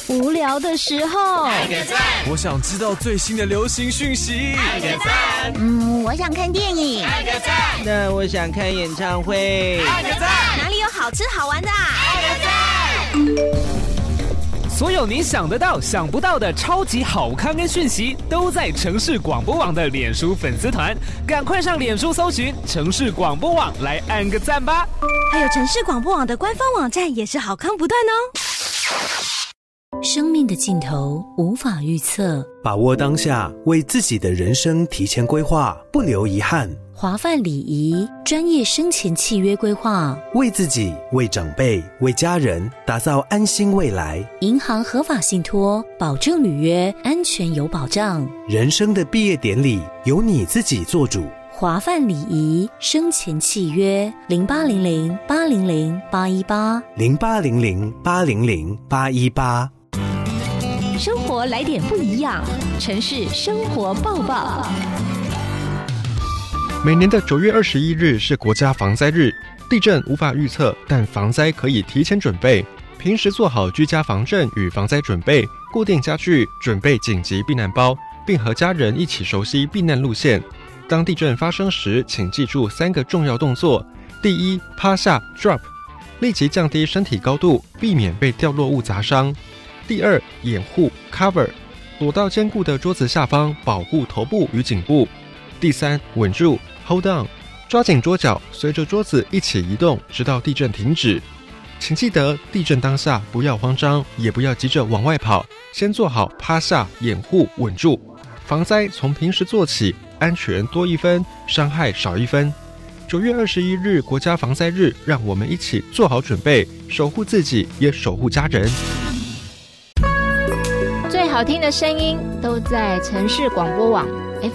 无聊的时候按个赞， 我想知道最新的流行讯息， 按个赞， 我想看电影， 按个赞， 那我想看演唱会， 按个赞， 哪里有好吃好玩的按个赞。 所有你想得到、想不到的超级好康跟讯息，都在城市广播网的脸书粉丝团，赶快上脸书搜寻城市广播网来按个赞吧！ 还有城市广播网的官方网站也是好康不断哦。 生命的尽头无法预测， 把握当下，为自己的人生提前规划，不留遗憾。 华范礼仪专业生前契约规划， 为自己、为长辈、为家人打造安心未来。 银行合法信托，保证履约，安全有保障。 人生的毕业典礼由你自己做主。 华范礼仪生前契约0800800818 0800800818。 生活来点不一样，城市生活报报。 每年的9月21日是国家防灾日，地震无法预测，但防灾可以提前准备。平时做好居家防震与防灾准备，固定家具，准备紧急避难包，并和家人一起熟悉避难路线。当地震发生时，请记住3个重要动作：第一，趴下 drop， 立即降低身体高度，避免被掉落物砸伤；第二，掩护 cover， 躲到坚固的桌子下方，保护头部与颈部；第三，稳住 hold on， 抓紧桌角，随着桌子一起移动，直到地震停止。请记得，地震当下不要慌张，也不要急着往外跑，先做好趴下、掩护、稳住。防灾从平时做起，安全多1分，伤害少1分。9月21日国家防灾日，让我们一起做好准备，守护自己，也守护家人。 最好听的声音都在城市广播网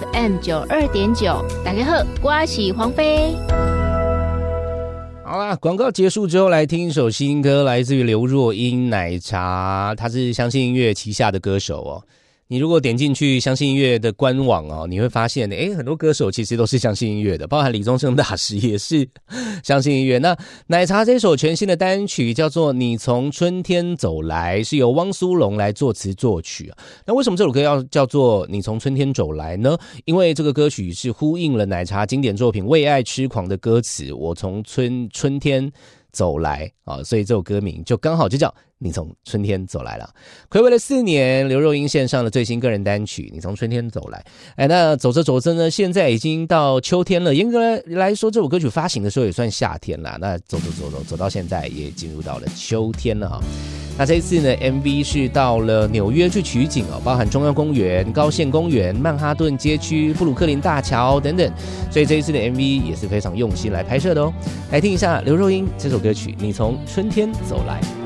FM92.9。大家好，我是黄飞。 好啦，广告结束之后，来听一首新歌，来自于刘若英奶茶，她是相信音乐旗下的歌手哦。你如果点进去相信音乐的官网哦，你会发现很多歌手其实都是相信音乐的，包含李宗盛大师也是相信音乐。那奶茶这首全新的单曲叫做《你从春天走来》，是由汪苏泷来作词作曲。那为什么这首歌要叫做《你从春天走来》呢？因为这个歌曲是呼应了奶茶经典作品《为爱痴狂》的歌词，我从春天走来啊，所以这首歌名就刚好就叫你从春天走来了。睽违了4年，刘若英献上了最新个人单曲《你从春天走来》。那走着走着呢，现在已经到秋天了。严格来说，这首歌曲发行的时候也算夏天了。那走到现在也进入到了秋天了啊。那这一次呢 ，MV 是到了纽约去取景哦，包含中央公园、高线公园、曼哈顿街区、布鲁克林大桥等等。所以这一次的 MV 也是非常用心来拍摄的哦。来听一下刘若英这首歌曲《你从春天走来》。